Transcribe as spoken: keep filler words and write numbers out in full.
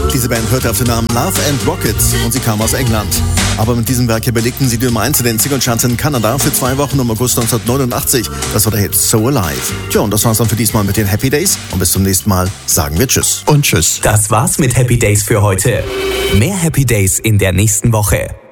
Diese Band hörte auf den Namen Love and Rockets und sie kam aus England. Aber mit diesem Werk hier belegten sie die Nummer eins in den Singlecharts in Kanada für zwei Wochen im August neunzehnhundertneunundachtzig. Das war der Hit So Alive. Tja, und das war's dann für diesmal mit den Happy Days. Und bis zum nächsten Mal sagen wir Tschüss. Und Tschüss. Das war's mit Happy Days für heute. Mehr Happy Days in der nächsten Woche.